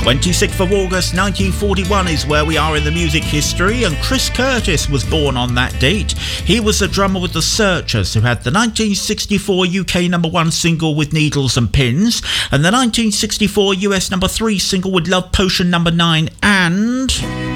26th of August 1941 is where we are in the music history, and Chris Curtis was born on that date. He was the drummer with the Searchers, who had the 1964 UK number 1 single with Needles and Pins, and the 1964 US number 3 single with Love Potion number 9, and